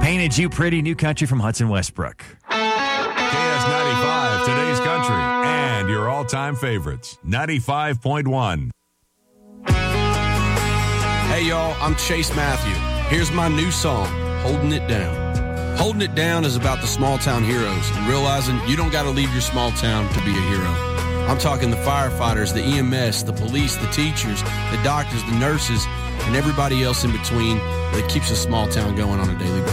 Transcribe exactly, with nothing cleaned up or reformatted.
Painted You Pretty, new country from Hudson Westbrook. K S ninety-five, today's country, and your all-time favorites. ninety-five point one. Hey, y'all, I'm Chase Matthew. Here's my new song, Holding It Down. Holding It Down is about the small-town heroes and realizing you don't got to leave your small town to be a hero. I'm talking the firefighters, the E M S, the police, the teachers, the doctors, the nurses, and everybody else in between that keeps a small town going on a daily basis.